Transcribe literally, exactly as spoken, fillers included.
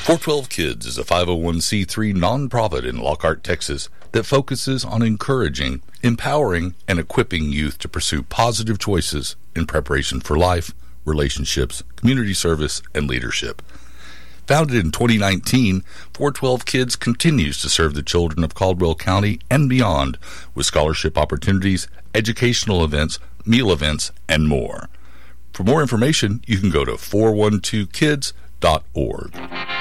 four twelve Kids is a five oh one c three nonprofit in Lockhart, Texas that focuses on encouraging, empowering, and equipping youth to pursue positive choices in preparation for life, relationships, community service, and leadership. Founded in twenty nineteen, four twelve Kids continues to serve the children of Caldwell County and beyond with scholarship opportunities, educational events, meal events, and more. For more information, you can go to four one two kids dot org.